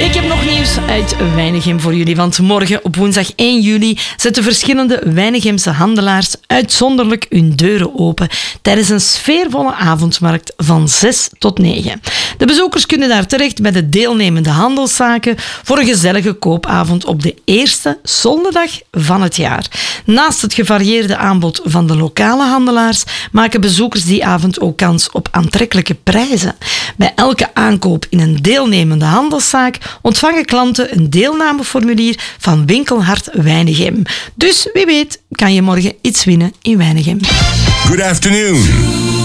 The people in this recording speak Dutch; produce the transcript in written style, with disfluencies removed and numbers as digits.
Ik heb nog nieuws uit Weinigem voor jullie, want morgen op woensdag 1 juli zetten verschillende Weinigemse handelaars uitzonderlijk hun deuren open tijdens een sfeervolle avondmarkt van 6 tot 9. De bezoekers kunnen daar terecht bij de deelnemende handelszaken voor een gezellige koopavond op de eerste zondag van het jaar. Naast het gevarieerde aanbod van de lokale handelaars maken bezoekers die avond ook kans op aantrekkelijke prijzen. Bij elke aankoop in een deelnemende handelszaak ontvangen klanten een deelnameformulier van Winkelhart Weinigem. Dus wie weet kan je morgen iets winnen in Weinigem. Good afternoon.